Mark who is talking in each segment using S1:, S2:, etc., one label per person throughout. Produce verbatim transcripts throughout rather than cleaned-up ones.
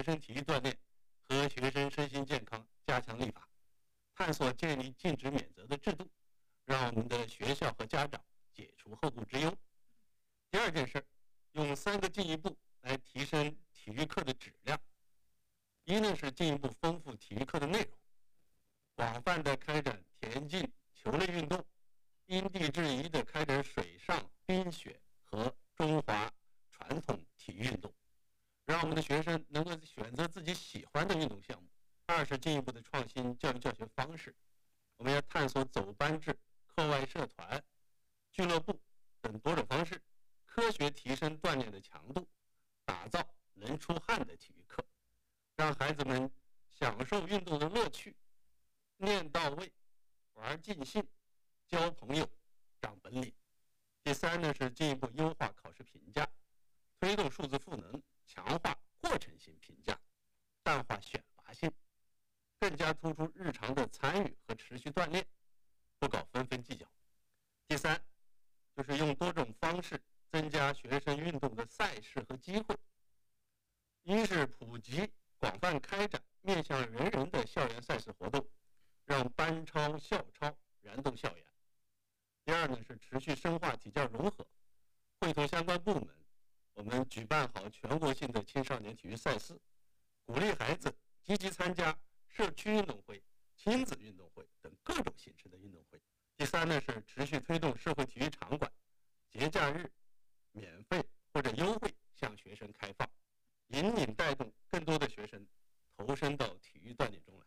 S1: 生体育锻炼和学生身心健康加强立法，探索建立禁止免责的制度，让我们的学校和家长解除后顾之忧。第二件事，用三个进一步来提升体育课的质量。一呢是进一步丰富体育课的内容，广泛的开展田径、球类运动，因地制宜的开展水上、冰雪和中华传统体育运动，让我们的学生能够选择自己喜欢的运动项目。二是进一步的创新教育教学方式，我们要探索走班制、课外社团、俱乐部等多种方式，科学提升锻炼的强度，打造能出汗的体育课，让孩子们享受运动的乐趣，练到位，玩尽兴，交朋友，长本领。第三呢是进一步优化考试评价，推动数字赋能，强化过程性评价，淡化选拔性，更加突出日常的参与和持续锻炼，不搞纷纷计较。第三就是用多种方式增加学生运动的赛事和机会。一是普及广泛开展面向人人的校园赛事活动，让班超校超燃动校园。第二呢是持续深化体教融合，会同相关部门，我们举办好全国性的青少年体育赛事，鼓励孩子积极参加社区运动会、亲子运动会等各种形式的运动会。第三呢是持续推动社会体育场馆节假日免费或者优惠向学生开放，引领带动更多的学生投身到体育锻炼中来。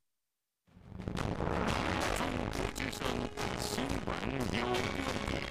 S2: 中国之声新闻有观点，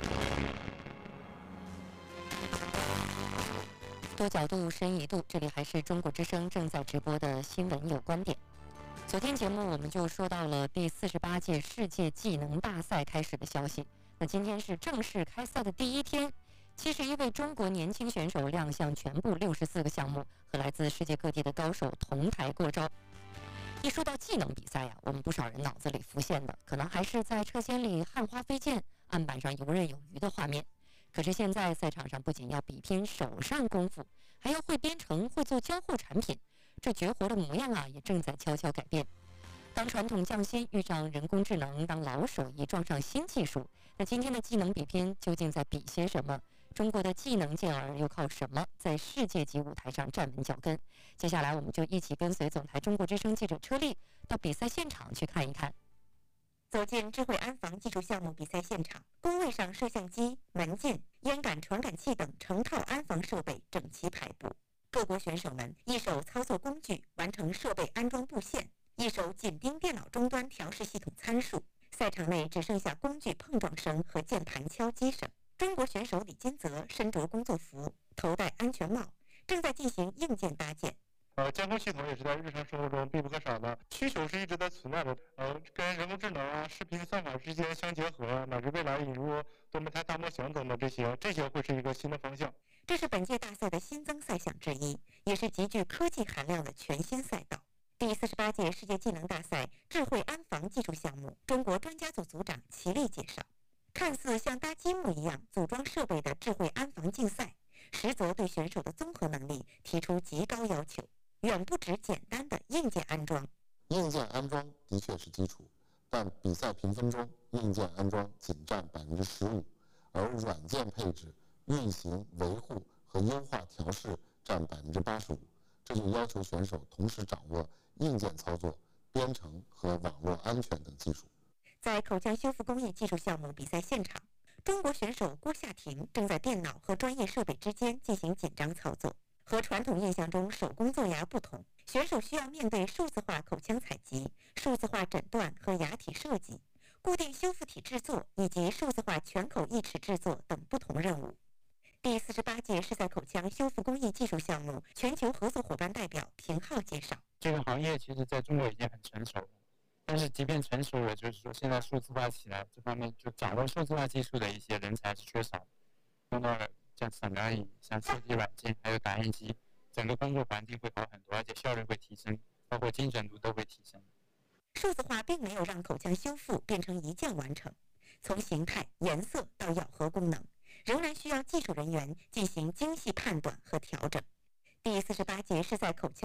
S3: 多角度深一度，这里还是中国之声正在直播的新闻有观点。昨天节目我们就说到了第四十八届世界技能大赛开始的消息。那今天是正式开赛的第一天，七十一位中国年轻选手亮相全部六十四个项目，和来自世界各地的高手同台过招。一说到技能比赛呀，我们不少人脑子里浮现的可能还是在车间里焊花飞溅、案板上游刃有余的画面。可是现在赛场上不仅要比拼手上功夫，还要会编程、会做交互产品，这绝活的模样啊，也正在悄悄改变。当传统匠心遇上人工智能，当老手艺撞上新技术，那今天的技能比拼究竟在比些什么？中国的技能健儿又靠什么在世界级舞台上站稳脚跟？接下来我们就一起跟随总台中国之声记者车丽到比赛现场去看一看。走进智慧安防技术项目比赛现场，工位上摄像机、门禁、烟感传感器等成套安防设备整齐排布，各国选手们一手操作工具完成设备安装布线，一手紧盯电脑终端调试系统参数。赛场内只剩下工具碰撞声和键盘敲击声。中国选手李金泽身着工作服，头戴安全帽，正在进行硬件搭建。
S4: 呃，监控系统也是在日常生活中必不可少的，需求是一直在存在的。呃，跟人工智能啊、视频算法之间相结合，乃至未来引入多模态大模型等的这些，这些会是一个新的方向。
S3: 这是本届大赛的新增赛项之一，也是极具科技含量的全新赛道。第四十八届世界技能大赛智慧安防技术项目，中国专家组组长齐力介绍，看似像搭积木一样组装设备的智慧安防竞赛，实则对选手的综合能力提出极高要求，远不止简单的硬件安装。
S5: 硬件安装的确是基础，但比赛评分中，硬件安装仅占百分之十五，而软件配置、运行、维护和优化调试占百分之八十五。这就要求选手同时掌握硬件操作、编程和网络安全等技术。
S3: 在口腔修复工艺技术项目比赛现场，中国选手郭夏婷正在电脑和专业设备之间进行紧张操作。和传统印象中手工做牙不同，选手需要面对数字化口腔采集、数字化诊断和牙体设计、固定修复体制作以及数字化全口义齿制作等不同任务。第四十八届世赛口腔修复工艺技术项目全球合作伙伴代表平浩介绍，
S6: 这个行业其实在中国已经很成熟了，但是即便成熟了，就是说现在数字化起来这方面，就掌握数字化技术的一些人才是缺少的。用到了像扫描仪、像设计软件，还有打印机，整个工作环境会好很多，而且效率会提升，包括精准度都会提升。
S3: 数字化并没有让口腔修复变成一键完成，从形态、颜色到咬合功能，仍然需要技术人员进行精细判断和调整。第四十八届世赛口腔